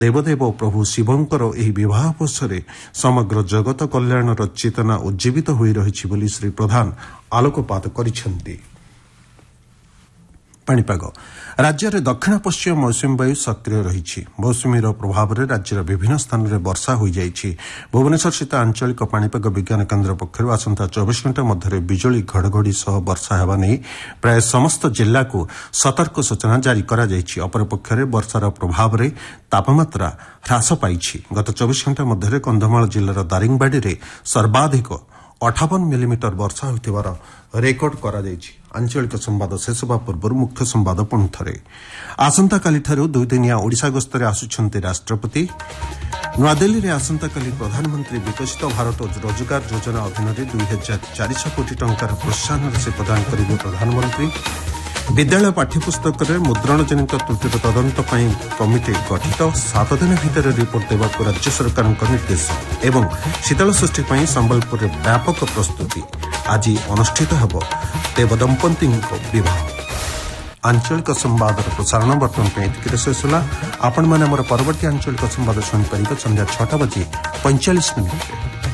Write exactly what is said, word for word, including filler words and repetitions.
देवदेव प्रभु शिवंकर एही विवाह अवसरे समग्र जगत कल्याणर चेतना उज्जीवित होई रहिछि बोली श्री प्रधान आलोकपात करिसेंति। पाणीपाग राज्य में दक्षिण पश्चिम मौसुमी वायु सक्रिय रही मौसुमीर प्रभाव में राज्यर विभिन्न स्थान में वर्षा हो जाइछि। भुवनेश्वर स्थित आंचलिक पाणीपाग विज्ञान केन्द्र पक्षर आसंता चौबीस घंटा मध्य बिजुली घड़घड़ी सह वर्षा हेबा नहीं प्राय समस्त जिला को सतर्क सूचना जारी करा जाइछि। अपरपक्षरे वर्षार प्रभाव में तापमात्रा ह्रास पाइछि। गत चौबीस घंटा मध्य कंधमाल जिलार दारिंगबाड़ी में सर्वाधिक अठावन मिलीमीटर वर्षा होइथिबार रेकर्ड करा जाइछि। आंचलिक संवाद शेष होगा पूर्व मुख्य संवाद पुणी थे। आसंताकालीठारु दुई दिनिया ओडिशा गस्तरे आसुछन्ति राष्ट्रपति। नुआदिल्ली में आसंताकाली प्रधानमंत्री विकसित भारत रोजगार योजना अधीन दुई हजार चार सौ कोटी टंकार प्रोत्साहन राशि प्रदान करेंगे प्रधानमंत्री। विद्यालय पाठ्यपुस्तक में मुद्रण जनित त्रुटिर तदंत कमिटी गठित सात दिन भितर रिपोर्ट देवाक राज्य सरकार निर्देश। एवं शीतल षष्ठी संबलपुर में व्यापक प्रस्तुति आज अनुष्ठित होब देवदंपति विवाह। आंचलिक संवाद प्रसारण बर्तमान शेष होला। आपण मैंने परवर्ती आंचलिक संवाद शुणिपारे संध्या छटा बजे पैंचाश मिनिट।